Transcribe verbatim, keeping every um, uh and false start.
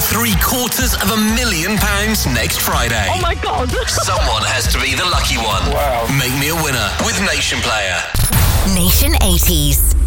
three quarters of a million pounds next Friday. Oh my God. Someone has to be the lucky one. Wow. Make me a winner with Nation Player. Nation eighties.